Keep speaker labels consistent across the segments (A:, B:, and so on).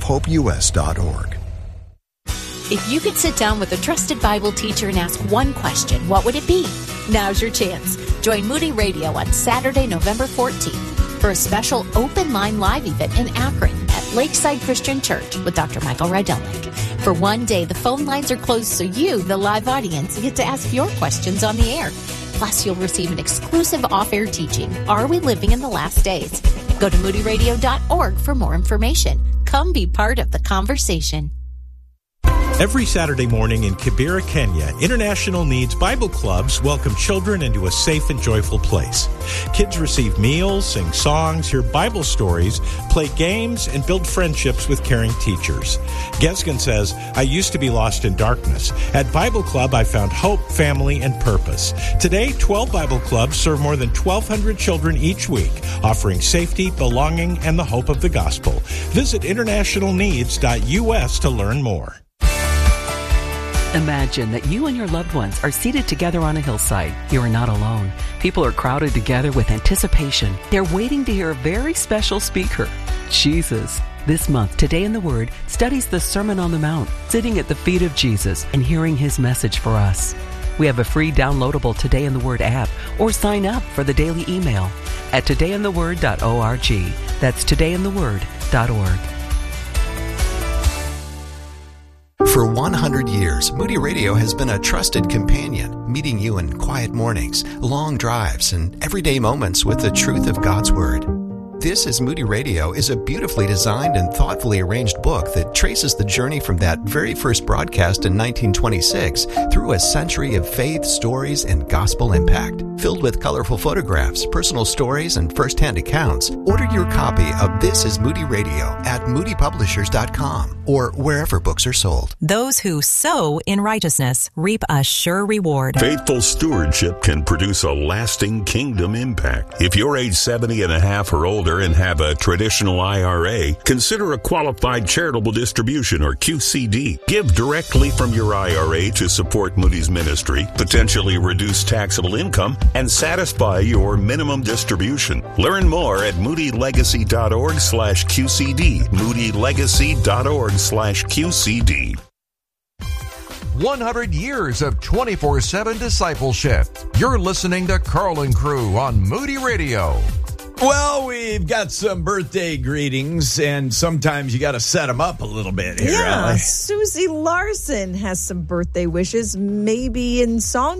A: newhopeus.org.
B: If you could sit down with a trusted Bible teacher and ask one question, what would it be? Now's your chance. Join Moody Radio on Saturday, November 14th for a special open line live event in Akron at Lakeside Christian Church with Dr. Michael Rydelnik. For one day, the phone lines are closed so you, the live audience, get to ask your questions on the air. Plus, you'll receive an exclusive off-air teaching, Are We Living in the Last Days? Go to moodyradio.org for more information. Come be part of the conversation.
C: Every Saturday morning in Kibera, Kenya, International Needs Bible Clubs welcome children into a safe and joyful place. Kids receive meals, sing songs, hear Bible stories, play games, and build friendships with caring teachers. Gesgen says, I used to be lost in darkness. At Bible Club, I found hope, family, and purpose. Today, 12 Bible Clubs serve more than 1,200 children each week, offering safety, belonging, and the hope of the gospel. Visit internationalneeds.us to learn more.
D: Imagine that you and your loved ones are seated together on a hillside. You are not alone. People are crowded together with anticipation. They're waiting to hear a very special speaker, Jesus. This month, Today in the Word studies the Sermon on the Mount, sitting at the feet of Jesus and hearing His message for us. We have a free downloadable Today in the Word app, or sign up for the daily email at todayintheword.org. That's todayintheword.org.
E: For 100 years, Moody Radio has been a trusted companion, meeting you in quiet mornings, long drives, and everyday moments with the truth of God's Word. This is Moody Radio is a beautifully designed and thoughtfully arranged book that traces the journey from that very first broadcast in 1926 through a century of faith, stories, and gospel impact. Filled with colorful photographs, personal stories, and first-hand accounts, order your copy of This is Moody Radio at moodypublishers.com or wherever books are sold.
F: Those who sow in righteousness reap a sure reward.
G: Faithful stewardship can produce a lasting kingdom impact. If you're age 70 and a half or older and have a traditional IRA, consider a qualified charitable distribution or QCD. Give directly from your IRA to support Moody's ministry, potentially reduce taxable income, and satisfy your minimum distribution. Learn more at moodylegacy.org/QCD. moodylegacy.org/QCD.
H: 100 years of 24/7 discipleship. You're listening to Carl and Crew on Moody Radio.
I: Well, we've got some birthday greetings, and sometimes you got to set them up a little bit here, Allie.
J: Susie Larson has some birthday wishes, maybe in song.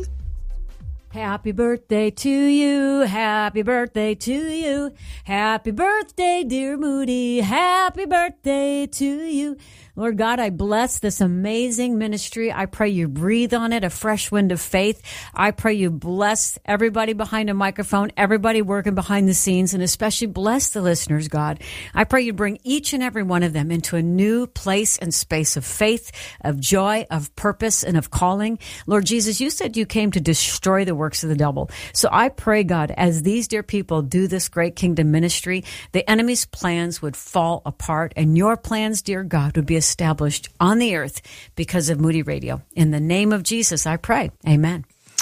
K: Happy birthday to you, happy birthday to you, happy birthday, dear Moody, happy birthday to you. Lord God, I bless this amazing ministry. I pray you breathe on it a fresh wind of faith. I pray you bless everybody behind a microphone, everybody working behind the scenes, and especially bless the listeners, God. I pray you bring each and every one of them into a new place and space of faith, of joy, of purpose, and of calling. Lord Jesus, you said you came to destroy the works of the devil. So I pray, God, as these dear people do this great kingdom ministry, the enemy's plans would fall apart, and your plans, dear God, would be established on the earth because of Moody Radio. In the name of Jesus, I pray. Amen.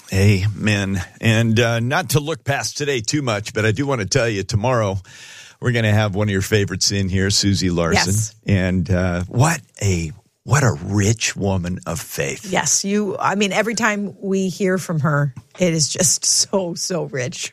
I: Amen. And not to look past today too much, but I do want to tell you tomorrow we're going to have one of your favorites in here, Susie Larson.
J: Yes.
I: And what a rich woman of faith.
J: Yes, every time we hear from her, it is just so rich.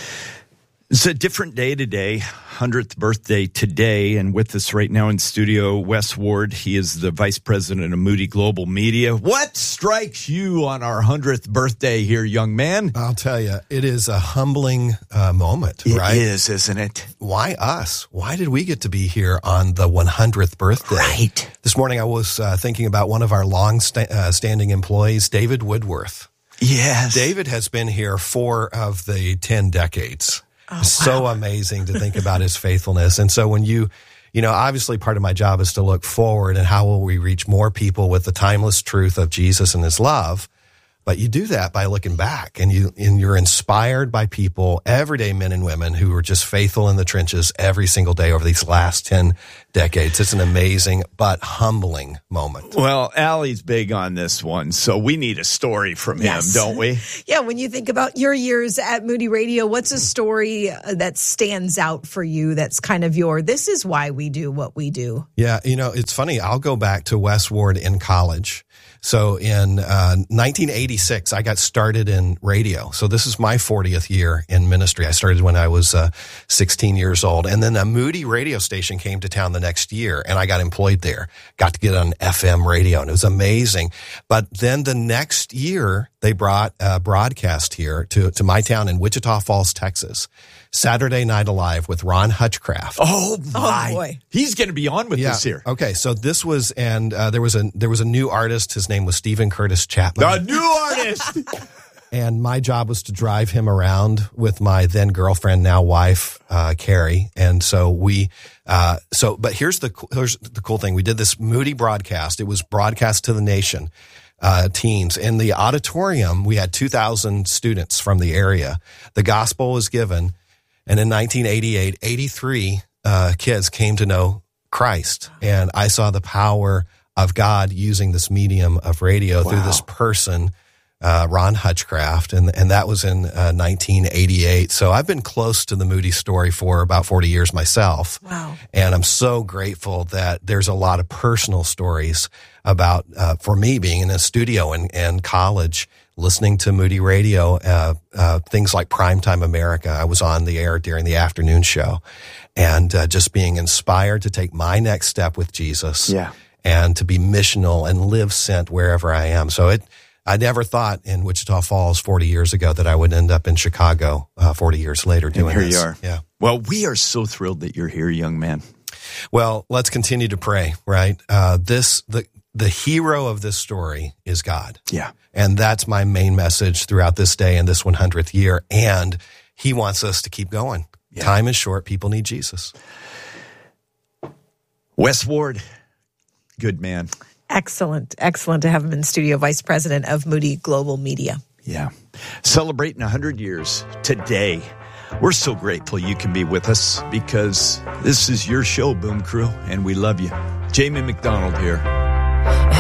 I: It's a different day today, 100th birthday today, and with us right now in studio, Wes Ward. He is the Vice President of Moody Global Media. What strikes you on our 100th birthday here, young man?
L: I'll tell you, it is a humbling moment, right?
I: It is, isn't it?
L: Why us? Why did we get to be here on the 100th birthday?
I: Right.
L: This morning I was thinking about one of our long-standing employees, David Woodworth.
I: Yes.
L: David has been here 4 of the 10 decades.
J: Oh,
L: so
J: wow.
L: amazing to think about his faithfulness. And so when you obviously part of my job is to look forward and how will we reach more people with the timeless truth of Jesus and his love. But you do that by looking back, and you're inspired by people, everyday men and women who were just faithful in the trenches every single day over these last 10 decades. It's an amazing but humbling moment.
I: Well, Allie's big on this one, so we need a story from him, don't we?
J: Yeah, when you think about your years at Moody Radio, what's a story that stands out for you that's kind of this is why we do what we do?
L: Yeah, it's funny. I'll go back to Wes Ward in college. So in 1986, I got started in radio. So this is my 40th year in ministry. I started when I was 16 years old. And then a Moody radio station came to town the next year, and I got employed there. Got to get on FM radio, and it was amazing. But then the next year, they brought a broadcast here to my town in Wichita Falls, Texas. Saturday Night Alive with Ron Hutchcraft.
I: Oh my!
J: Oh boy.
I: He's going to be on with us here.
L: Okay, so this was, and there was a new artist. His name was Stephen Curtis Chapman.
I: A new artist.
L: And my job was to drive him around with my then girlfriend, now wife, Carrie. And so but here's the cool thing. We did this Moody broadcast. It was broadcast to the nation. Teens. In the auditorium, we had 2,000 students from the area. The gospel was given, and in 1988, 83 kids came to know Christ. And I saw the power of God using this medium of radio through this person, Ron Hutchcraft, and that was in 1988. So I've been close to the Moody story for about 40 years myself.
J: Wow.
L: And I'm so grateful that there's a lot of personal stories about, for me, being in a studio and college, listening to Moody Radio, things like Primetime America. I was on the air during the afternoon show, and just being inspired to take my next step with Jesus.
I: Yeah.
L: And to be missional and live sent wherever I am. So I never thought in Wichita Falls 40 years ago that I would end up in Chicago 40 years later doing
I: this.
L: And
I: here you are.
L: Yeah.
I: Well, we are so thrilled that you're here, young man.
L: Well, let's continue to pray, right? The hero of this story is God.
I: Yeah.
L: And that's my main message throughout this day and this 100th year. And he wants us to keep going. Yeah. Time is short. People need Jesus.
I: Wes Ward, good man.
J: Excellent. Excellent to have him in studio, Vice President of Moody Global Media.
I: Yeah. Celebrating 100 years today. We're so grateful you can be with us because this is your show, Boom Crew, and we love you. Jamie McDonald here.